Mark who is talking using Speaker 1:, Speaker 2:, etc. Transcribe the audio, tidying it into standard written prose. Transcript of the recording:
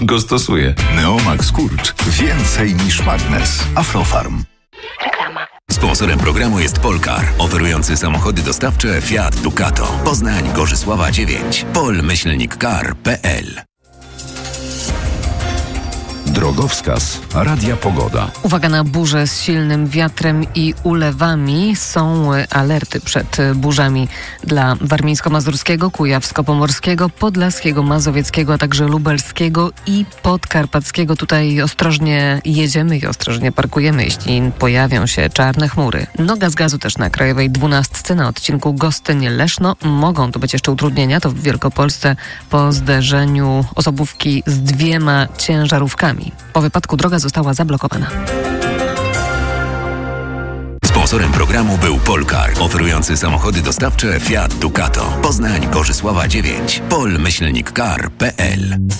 Speaker 1: go stosuję.
Speaker 2: Neomax Kurcz. Więcej niż magnes. Aflofarm.
Speaker 3: Reklama.
Speaker 4: Sponsorem programu jest Polkar, oferujący samochody dostawcze Fiat Ducato. Poznań, Gorzysława 9. pol-car.pl.
Speaker 2: Drogowskaz. Radia Pogoda.
Speaker 5: Uwaga na burze z silnym wiatrem i ulewami. Są alerty przed burzami dla warmińsko-mazurskiego, kujawsko-pomorskiego, podlaskiego, mazowieckiego, a także lubelskiego i podkarpackiego. Tutaj ostrożnie jedziemy i ostrożnie parkujemy, jeśli pojawią się czarne chmury. Noga z gazu też na Krajowej 12 na odcinku Gostyń-Leszno. Mogą to być jeszcze utrudnienia. To w Wielkopolsce po zderzeniu osobówki z 2 ciężarówkami. Po wypadku droga została zablokowana.
Speaker 4: Sponsorem programu był Polkar, oferujący samochody dostawcze Fiat Ducato. Poznań, Gorzysława 9. pol-car.pl.